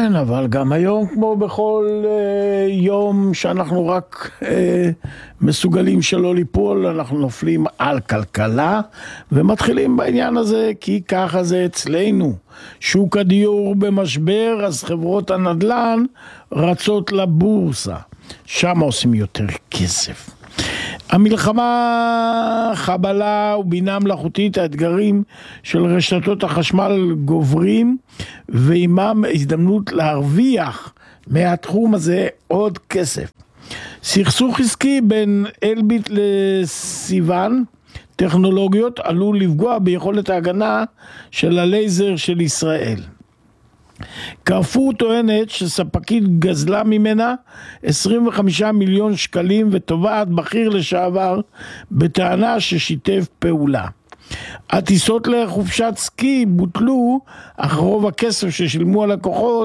כן, אבל גם היום, כמו בכל יום שאנחנו רק מסוגלים שלא ליפול, אנחנו נופלים על כלכלה, ומתחילים בעניין הזה, כי ככה זה אצלנו. שוק הדיור במשבר, אז חברות הנדל"ן רצות לבורסה. שם עושים יותר כסף. המלחמה, חבלה ובינה מלאכותית, האתגרים של רשתות החשמל גוברים, ועימם הזדמנות להרוויח מהתחום הזה עוד כסף. סכסוך עסקי בין אלביט לסיוון טכנולוגיות עלול לפגוע ביכולת ההגנה של הלייזר של ישראל. קרפור טוענת שספקית גזלה ממנה 25 מיליון שקלים ותובעת בכיר לשעבר בטענה ששיתף פעולה. הטיסות לחופשת סקי בוטלו, אך רוב הכסף ששילמו הלקוחות